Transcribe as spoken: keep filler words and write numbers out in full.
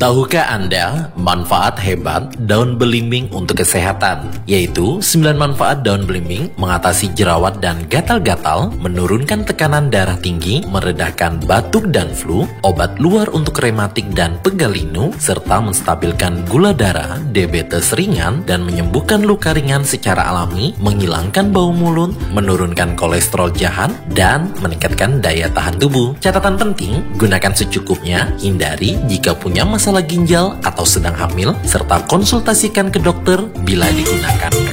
Tahukah Anda manfaat hebat daun belimbing untuk kesehatan? Yaitu sembilan manfaat daun belimbing mengatasi jerawat dan gatal-gatal, menurunkan tekanan darah tinggi, meredakan batuk dan flu, obat luar untuk rematik dan pegal linu, serta menstabilkan gula darah, diabetes ringan, dan menyembuhkan luka ringan secara alami, menghilangkan bau mulut, menurunkan kolesterol jahat, dan meningkatkan daya tahan tubuh. Catatan penting, gunakan secukupnya, hindari jika punya masalah ginjal atau sedang hamil, serta konsultasikan ke dokter bila digunakan.